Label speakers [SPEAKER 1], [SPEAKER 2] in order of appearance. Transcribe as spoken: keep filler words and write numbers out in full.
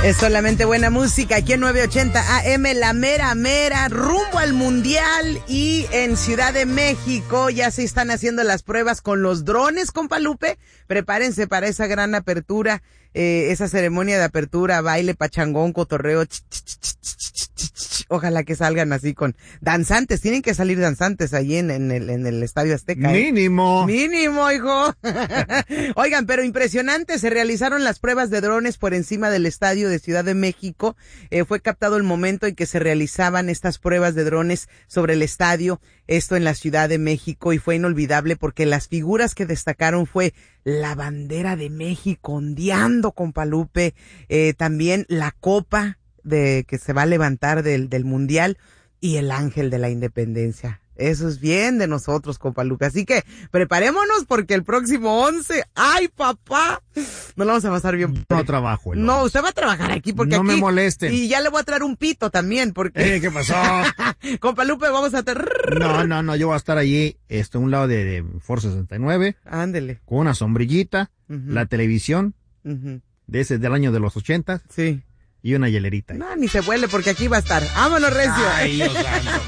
[SPEAKER 1] Es solamente buena música aquí en nueve ochenta A M, la mera mera, rumbo al Mundial. Y en Ciudad de México ya se están haciendo las pruebas con los drones, compa Lupe. Prepárense para esa gran apertura, eh, esa ceremonia de apertura, baile, pachangón, cotorreo. Ch, ch, ch, ch, ch, ch, ch. Ojalá que salgan así con danzantes. Tienen que salir danzantes ahí en, en, el, en el Estadio Azteca. ¿eh?
[SPEAKER 2] Mínimo.
[SPEAKER 1] Mínimo, hijo. Oigan, pero impresionante. Se realizaron las pruebas de drones por encima del estadio de Ciudad de México. Eh, fue captado el momento en que se realizaban estas pruebas de drones sobre el estadio, esto en la Ciudad de México, y fue inolvidable porque las figuras que destacaron fue la bandera de México ondeando, compa Lupe, eh, también la copa de que se va a levantar del, del Mundial y el ángel de la independencia. Eso es bien de nosotros, compa Lupe. Así que preparémonos porque el próximo once, ¡ay, papá! Nos lo vamos a pasar bien.
[SPEAKER 2] No trabajo. El
[SPEAKER 1] no, usted va a trabajar aquí porque
[SPEAKER 2] no
[SPEAKER 1] aquí...
[SPEAKER 2] me molesten.
[SPEAKER 1] Y ya le voy a traer un pito también porque...
[SPEAKER 2] Eh, ¿qué pasó?
[SPEAKER 1] Compa Lupe, vamos a...
[SPEAKER 2] No, no, no, yo voy a estar allí, este, a un lado de, de Ford sesenta y nueve.
[SPEAKER 1] Ándele.
[SPEAKER 2] Con una sombrillita, uh-huh. La televisión, uh-huh. De ese del año de los ochentas.
[SPEAKER 1] Sí.
[SPEAKER 2] Y una hielerita.
[SPEAKER 1] No, ni se vuele porque aquí va a estar. ¡Vámonos, recio!
[SPEAKER 2] Ay, Dios santo.